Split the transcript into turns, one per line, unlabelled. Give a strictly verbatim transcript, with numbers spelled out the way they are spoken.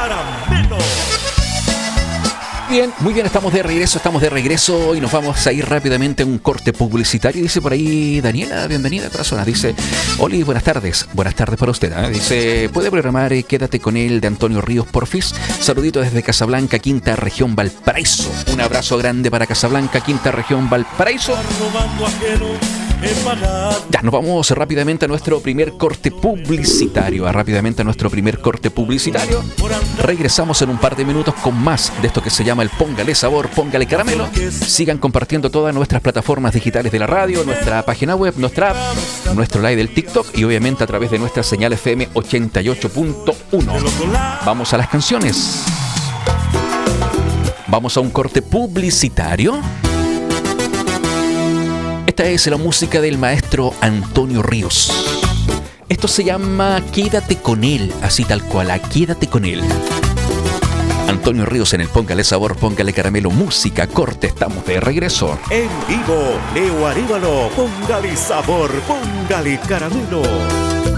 Caramelo.
Bien, muy bien, estamos de regreso, estamos de regreso y nos vamos a ir rápidamente a un corte publicitario. Dice por ahí Daniela, bienvenida persona. Dice, Oli, buenas tardes, buenas tardes para usted. ¿eh? Dice, ¿puede programar eh, Quédate con él de Antonio Ríos Porfis? Saludito desde Casablanca, Quinta Región Valparaíso. Un abrazo grande para Casablanca, Quinta Región Valparaíso. Ya, nos vamos rápidamente a nuestro primer corte publicitario. A rápidamente a nuestro primer corte publicitario. Regresamos en un par de minutos con más de esto que se llama el Póngale Sabor, Póngale Caramelo. Sigan compartiendo todas nuestras plataformas digitales de la radio, nuestra página web, nuestra app, nuestro live del TikTok y obviamente a través de nuestra señal F M ochenta y ocho punto uno. Vamos a las canciones. Vamos a un corte publicitario. Esta es la música del maestro Antonio Ríos. Esto se llama Quédate con él, así tal cual, a Quédate con él. Antonio Ríos en el Póngale Sabor, Póngale Caramelo, música, corte, estamos de regreso.
En vivo, Leo Arévalo, póngale sabor, póngale caramelo.